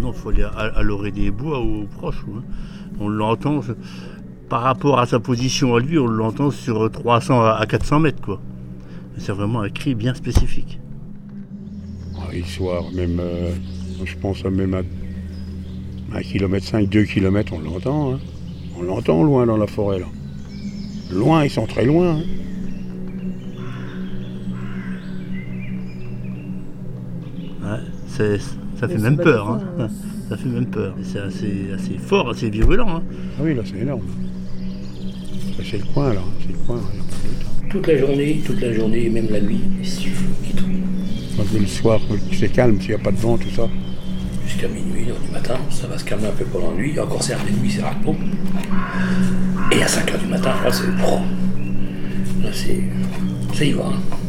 non, il faut aller à l'orée des bois ou proche. Hein. On l'entend, par rapport à sa position à lui, on l'entend sur 300 à 400 mètres, quoi. C'est vraiment un cri bien spécifique. Le soir, même, je pense même à 1,5 km, 2 km, on l'entend. Hein. On l'entend loin dans la forêt, là. Loin, ils sont très loin. Hein. Ouais, ça fait même peur. Hein. Ça fait même peur. C'est assez fort, assez virulent. Hein. Ah oui, là, c'est énorme. C'est le coin, là. C'est le coin. Toute la journée, même la nuit, il siffle qui tombe. Le soir, c'est calme, s'il n'y a pas de vent, tout ça. Jusqu'à minuit, 1h du matin, ça va se calmer un peu pendant la nuit. Il y a encore certaines nuits, c'est rare. Et à 5h du matin, là, c'est... Là, c'est... Ça y va. Hein.